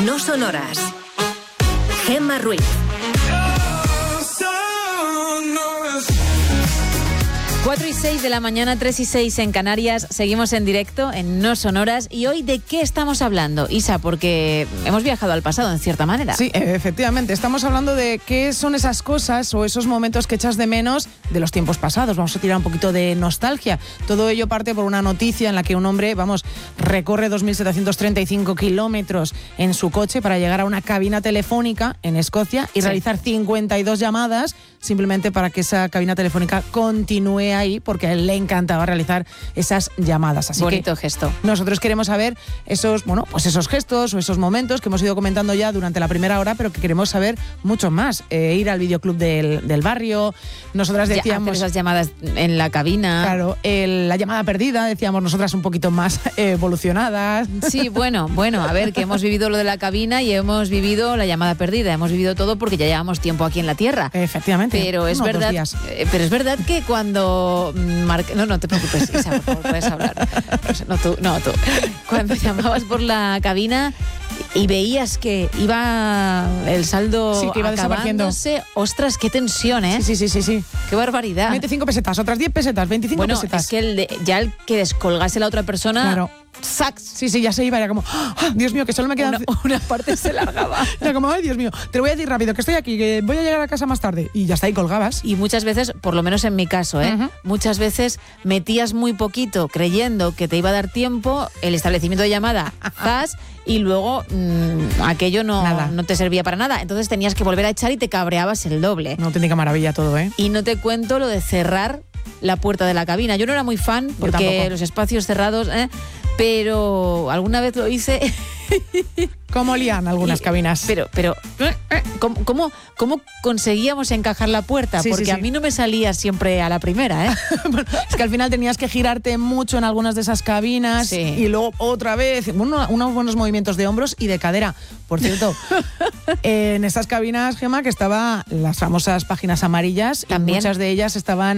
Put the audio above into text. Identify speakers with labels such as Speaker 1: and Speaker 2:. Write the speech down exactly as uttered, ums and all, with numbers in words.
Speaker 1: No son horas. Gemma Ruiz.
Speaker 2: cuatro y seis de la mañana, tres y seis en Canarias. Seguimos en directo en No Son Horas. ¿Y hoy de qué estamos hablando, Isa? Porque hemos viajado al pasado, en cierta manera.
Speaker 3: Sí, efectivamente. Estamos hablando de qué son esas cosas o esos momentos que echas de menos de los tiempos pasados. Vamos a tirar un poquito de nostalgia. Todo ello parte por una noticia en la que un hombre, vamos, recorre dos mil setecientos treinta y cinco kilómetros en su coche para llegar a una cabina telefónica en Escocia y sí. realizar cincuenta y dos llamadas simplemente para que esa cabina telefónica continúe ahí, porque a él le encantaba realizar esas llamadas. Así
Speaker 2: Bonito
Speaker 3: que
Speaker 2: gesto.
Speaker 3: Nosotros queremos saber esos, bueno, pues esos gestos o esos momentos que hemos ido comentando ya durante la primera hora, pero que queremos saber mucho más. Eh, ir al videoclub del, del barrio. Nosotras decíamos...
Speaker 2: Ya, hacer esas llamadas en la cabina.
Speaker 3: Claro, el, la llamada perdida, decíamos nosotras un poquito más eh, evolucionadas.
Speaker 2: Sí, bueno, bueno, a ver, que hemos vivido lo de la cabina y hemos vivido la llamada perdida. Hemos vivido todo porque ya llevamos tiempo aquí en la Tierra.
Speaker 3: Efectivamente.
Speaker 2: Pero es
Speaker 3: Unos
Speaker 2: verdad, eh, pero es verdad que cuando mar... no, no te preocupes, Isa, por favor, puedes hablar. No tú, no tú. Cuando llamabas por la cabina y veías que iba el saldo
Speaker 3: sí, que iba
Speaker 2: acabándose, ostras, qué tensión, ¿eh?
Speaker 3: Sí, sí, sí, sí.
Speaker 2: Qué barbaridad.
Speaker 3: veinticinco pesetas, otras diez pesetas, veinticinco
Speaker 2: bueno,
Speaker 3: pesetas.
Speaker 2: Es que el de, ya el que descolgase la otra persona...
Speaker 3: Claro.
Speaker 2: ¡Sax!
Speaker 3: Sí, sí, ya se iba, era como, ¡ah, Dios mío, que solo me queda...
Speaker 2: Una, una parte se largaba.
Speaker 3: Era como, ay, Dios mío, te lo voy a decir rápido, que estoy aquí, que voy a llegar a casa más tarde. Y ya está, y colgabas.
Speaker 2: Y muchas veces, por lo menos en mi caso, ¿eh? Uh-huh. Muchas veces metías muy poquito creyendo que te iba a dar tiempo el establecimiento de llamada, ¡zas! Y luego mmm, aquello no, no te servía para nada. Entonces tenías que volver a echar y te cabreabas el doble.
Speaker 3: No, auténtica maravilla todo, ¿eh?
Speaker 2: Y no te cuento lo de cerrar la puerta de la cabina. Yo no era muy fan porque los espacios cerrados... ¿eh? Pero alguna vez lo hice.
Speaker 3: ¿Cómo lían algunas
Speaker 2: y,
Speaker 3: cabinas?
Speaker 2: Pero, pero, ¿cómo, cómo, cómo conseguíamos encajar la puerta?
Speaker 3: Sí,
Speaker 2: Porque
Speaker 3: sí, sí.
Speaker 2: a mí no me salía siempre a la primera, ¿eh?
Speaker 3: Bueno, es que al final tenías que girarte mucho en algunas de esas cabinas sí. y luego otra vez, uno, unos buenos movimientos de hombros y de cadera. Por cierto, en esas cabinas, Gemma, que estaban las famosas páginas amarillas,
Speaker 2: ¿también?
Speaker 3: Y muchas de ellas estaban